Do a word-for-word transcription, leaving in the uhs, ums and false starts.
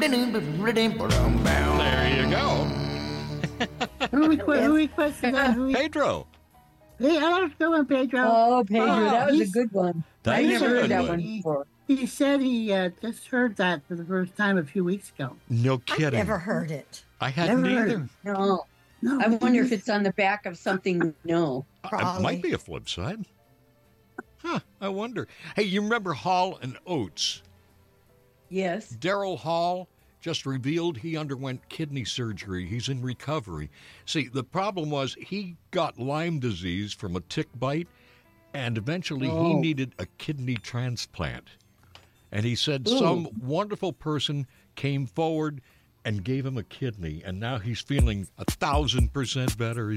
you go. Who, requ- who requested that? Who re- Pedro. Hey, I like the one, Pedro. Oh, Pedro, Oh, that was a he's- good one. That I is never a heard good that one. one before. He said he uh, just heard that for the first time a few weeks ago. No I kidding. never heard it. I hadn't Never heard either. No, No, I wonder if it's on the back of something. No. Uh, It Probably. might be a flip side. Huh, I wonder. Hey, you remember Hall and Oates? Yes. Daryl Hall just revealed he underwent kidney surgery. He's in recovery. See, the problem was he got Lyme disease from a tick bite, and eventually he Oh. needed a kidney transplant. And he said Ooh. some wonderful person came forward and gave him a kidney, and now he's feeling a thousand percent better.